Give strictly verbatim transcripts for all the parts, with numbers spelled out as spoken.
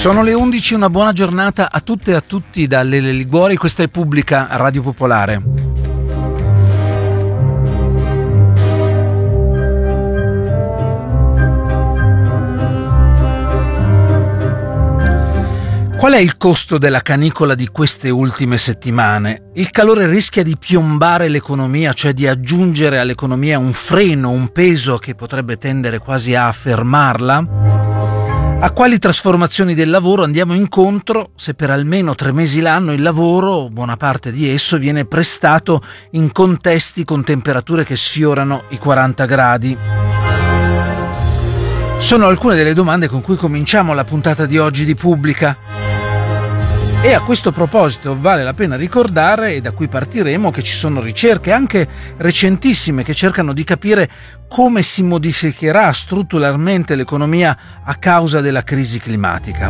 Sono le undici, una buona giornata a tutte e a tutti dalle Liguori, questa è Pubblica Radio Popolare. Qual è il costo della canicola di queste ultime settimane? Il calore rischia di piombare l'economia, cioè di aggiungere all'economia un freno, un peso che potrebbe tendere quasi a fermarla? A quali trasformazioni del lavoro andiamo incontro se per almeno tre mesi l'anno il lavoro, buona parte di esso, viene prestato in contesti con temperature che sfiorano i quaranta gradi? Sono alcune delle domande con cui cominciamo la puntata di oggi di Pubblica. E a questo proposito vale la pena ricordare, e da qui partiremo, che ci sono ricerche anche recentissime che cercano di capire come si modificherà strutturalmente l'economia a causa della crisi climatica.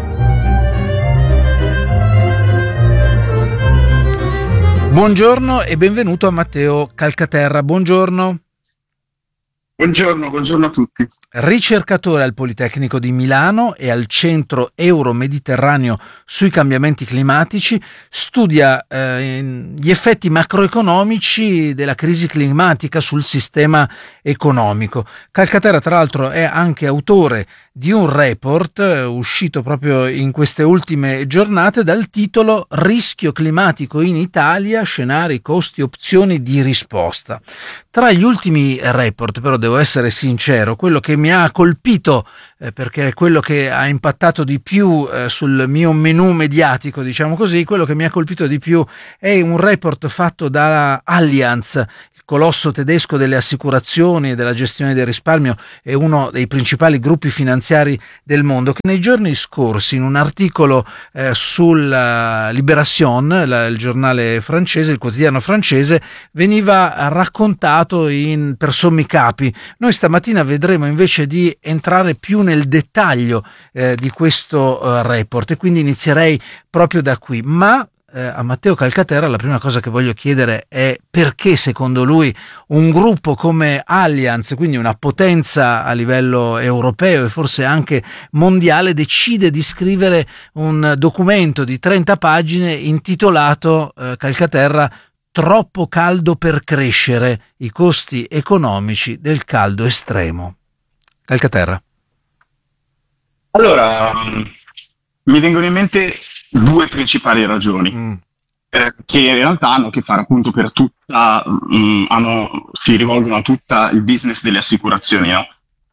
Buongiorno e benvenuto a Matteo Calcaterra. Buongiorno. Buongiorno, buongiorno a tutti. Ricercatore al Politecnico di Milano e al Centro Euro-Mediterraneo sui cambiamenti climatici, studia eh, gli effetti macroeconomici della crisi climatica sul sistema economico. Calcaterra, tra l'altro, è anche autore di un report eh, uscito proprio in queste ultime giornate dal titolo Rischio climatico in Italia, scenari, costi, opzioni di risposta. Tra gli ultimi report, però, devo essere sincero, quello che mi ha colpito, eh, perché è quello che ha impattato di più eh, sul mio menù mediatico, diciamo così, quello che mi ha colpito di più è un report fatto da Allianz, colosso tedesco delle assicurazioni e della gestione del risparmio, è uno dei principali gruppi finanziari del mondo, che nei giorni scorsi in un articolo eh, sulla Libération, la, il giornale francese, il quotidiano francese, veniva raccontato in per sommi capi. Noi stamattina vedremo invece di entrare più nel dettaglio eh, di questo eh, report, e quindi inizierei proprio da qui. Ma a Matteo Calcaterra la prima cosa che voglio chiedere è perché secondo lui un gruppo come Allianz, quindi una potenza a livello europeo e forse anche mondiale, decide di scrivere un documento di trenta pagine intitolato eh, Calcaterra "Troppo caldo per crescere, i costi economici del caldo estremo". Calcaterra. Allora, mi vengono in mente due principali ragioni mm. eh, che in realtà hanno a che fare appunto per tutta, mh, hanno, si rivolgono a tutto il business delle assicurazioni, no?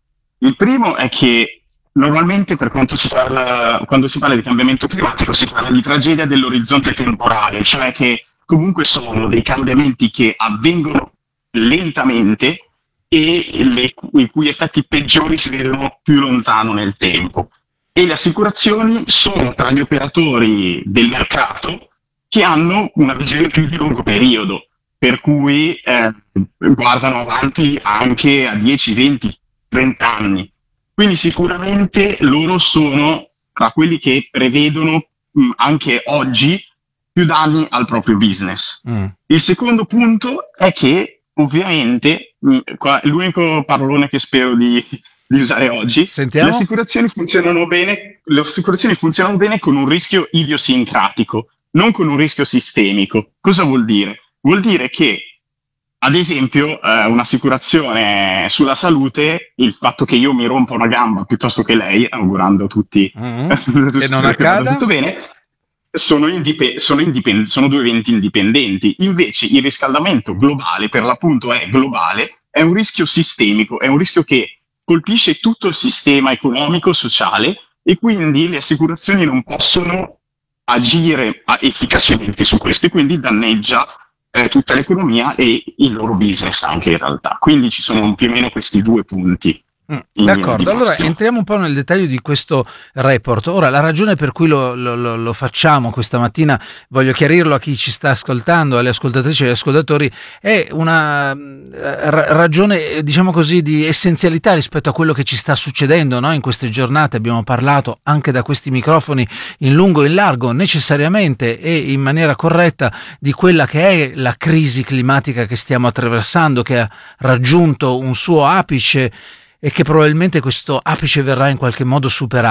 Il primo è che normalmente per quanto si parla, quando si parla di cambiamento climatico si parla di tragedia dell'orizzonte temporale, cioè che comunque sono dei cambiamenti che avvengono lentamente e le, i cui effetti peggiori si vedono più lontano nel tempo. E le assicurazioni sono tra gli operatori del mercato che hanno una visione più di lungo periodo, per cui eh, guardano avanti anche a dieci, venti, trenta anni. Quindi sicuramente loro sono tra quelli che prevedono mh, anche oggi più danni al proprio business. Mm. Il secondo punto è che ovviamente, mh, qua, l'unico parolone che spero di... di usare oggi, Sentiamo. le assicurazioni funzionano bene, le assicurazioni funzionano bene con un rischio idiosincratico, non con un rischio sistemico. Cosa vuol dire? Vuol dire che, ad esempio, eh, un'assicurazione sulla salute, il fatto che io mi rompa una gamba piuttosto che lei, augurando a tutti mm-hmm. che non accada, tutto bene, sono, indip- sono, indipend- sono due eventi indipendenti. Invece il riscaldamento globale, per l'appunto è globale, è un rischio sistemico, è un rischio che colpisce tutto il sistema economico, sociale, e quindi le assicurazioni non possono agire efficacemente su questo, e quindi danneggia eh, tutta l'economia e il loro business anche in realtà. Quindi ci sono più o meno questi due punti. Mm, d'accordo, allora entriamo un po' nel dettaglio di questo report. Ora, la ragione per cui lo, lo, lo facciamo questa mattina, voglio chiarirlo a chi ci sta ascoltando, alle ascoltatrici e agli ascoltatori, è una ra- ragione, diciamo così, di essenzialità rispetto a quello che ci sta succedendo, no? In queste giornate abbiamo parlato anche da questi microfoni in lungo e in largo, necessariamente e in maniera corretta, di quella che è la crisi climatica che stiamo attraversando, che ha raggiunto un suo apice e che probabilmente questo apice verrà in qualche modo superato.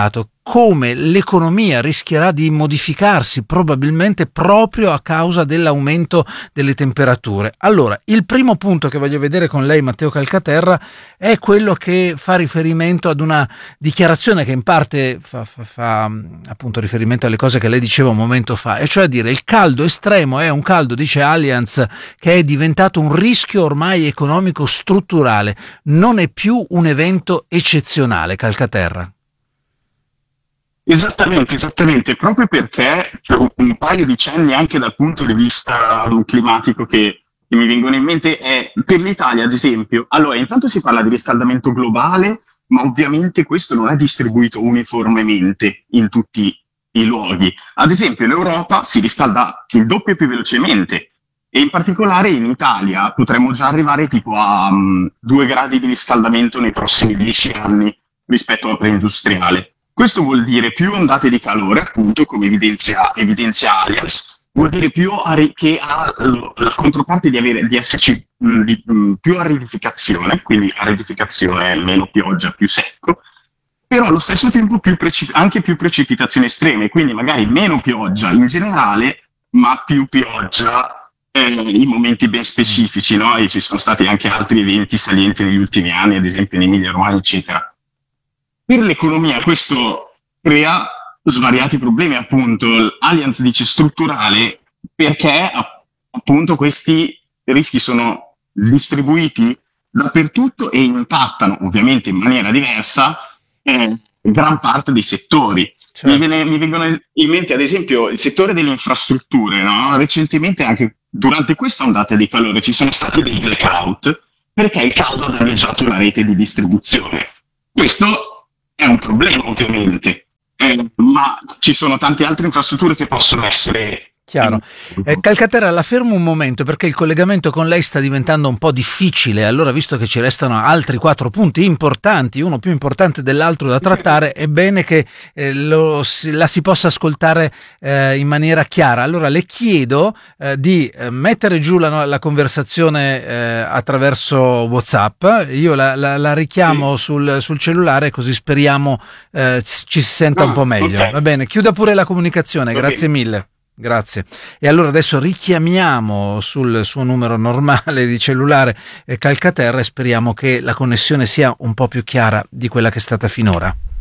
come l'economia rischierà di modificarsi probabilmente proprio a causa dell'aumento delle temperature. Allora, il primo punto che voglio vedere con lei, Matteo Calcaterra, è quello che fa riferimento ad una dichiarazione che in parte fa, fa, fa appunto riferimento alle cose che lei diceva un momento fa, e cioè a dire il caldo estremo è un caldo, dice Allianz, che è diventato un rischio ormai economico strutturale, non è più un evento eccezionale. Calcaterra. Esattamente, esattamente, proprio perché per un paio di cenni anche dal punto di vista climatico che, che mi vengono in mente è per l'Italia, ad esempio. Allora, intanto si parla di riscaldamento globale, ma ovviamente questo non è distribuito uniformemente in tutti i luoghi. Ad esempio, l'Europa si riscalda il doppio più velocemente e in particolare in Italia potremmo già arrivare tipo a um, due gradi di riscaldamento nei prossimi dieci anni rispetto alla preindustriale. Questo vuol dire più ondate di calore, appunto, come evidenzia, evidenzia Allianz, vuol dire più ari- che ha la controparte di, avere, di esserci mh, di, mh, più aridificazione, quindi aridificazione è meno pioggia, più secco, però allo stesso tempo più precip- anche più precipitazioni estreme, quindi magari meno pioggia in generale, ma più pioggia eh, in momenti ben specifici, no? E ci sono stati anche altri eventi salienti negli ultimi anni, ad esempio in Emilia Romagna, eccetera. Per l'economia questo crea svariati problemi, appunto. Allianz dice strutturale perché appunto questi rischi sono distribuiti dappertutto e impattano ovviamente in maniera diversa eh, gran parte dei settori. Certo. Mi, viene, mi vengono in mente ad esempio il settore delle infrastrutture, no? Recentemente anche durante questa ondata di calore ci sono stati dei blackout perché il caldo ha danneggiato la rete di distribuzione. Questo è un problema ovviamente, eh, ma ci sono tante altre infrastrutture che possono essere... Chiaro. Eh, Calcaterra, la fermo un momento perché il collegamento con lei sta diventando un po' difficile, allora visto che ci restano altri quattro punti importanti, uno più importante dell'altro da trattare, è bene che eh, lo, la si possa ascoltare eh, in maniera chiara. Allora le chiedo eh, di eh, mettere giù la, la conversazione eh, attraverso WhatsApp, io la, la, la richiamo sì. sul, sul cellulare così speriamo eh, ci si senta ah, un po' meglio. Okay. Va bene, chiuda pure la comunicazione, okay. Grazie mille. Grazie. E allora adesso richiamiamo sul suo numero normale di cellulare Calcaterra e speriamo che la connessione sia un po' più chiara di quella che è stata finora.